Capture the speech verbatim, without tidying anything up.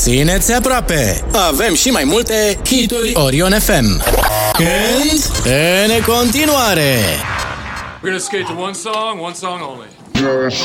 Țineți aproape! Avem și mai multe hituri Orion F M. Când? În continuare! We're gonna skate to one song, one song only.